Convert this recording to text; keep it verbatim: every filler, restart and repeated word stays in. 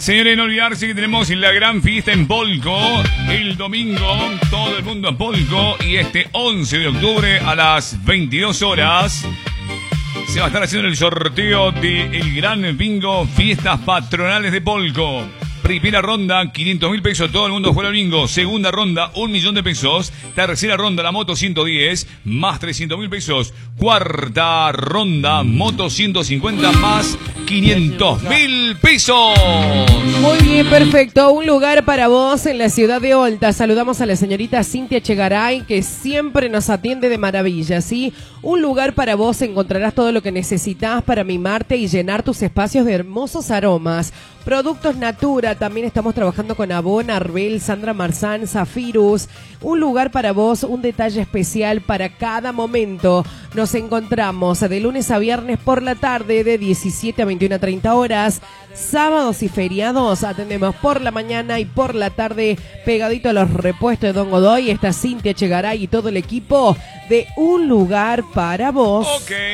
Señores, no olvidarse que tenemos la gran fiesta en Polco el domingo, todo el mundo en Polco, y este once de octubre a las veintidós horas se va a estar haciendo el sorteo del gran bingo Fiestas Patronales de Polco. Primera ronda, quinientos mil pesos, todo el mundo juega al bingo. Segunda ronda, un millón de pesos. Tercera ronda, la moto ciento diez, más trescientos mil pesos. Cuarta ronda, moto ciento cincuenta, más quinientos mil pesos. Muy bien, perfecto. Un lugar para vos en la ciudad de Olta. Saludamos a la señorita Cintia Chegaray, que siempre nos atiende de maravilla, ¿sí? Un lugar para vos, encontrarás todo lo que necesitas para mimarte y llenar tus espacios de hermosos aromas. Productos Natura, también estamos trabajando con Avon, Arbel, Sandra Marzán, Zafirus. Un lugar para vos, un detalle especial para cada momento. Nos encontramos de lunes a viernes por la tarde de diecisiete a veintiuna treinta horas. Sábados y feriados atendemos por la mañana y por la tarde, pegadito a los repuestos de Don Godoy. Está Cintia Chegaray y todo el equipo de Un Lugar para Vos. Okay.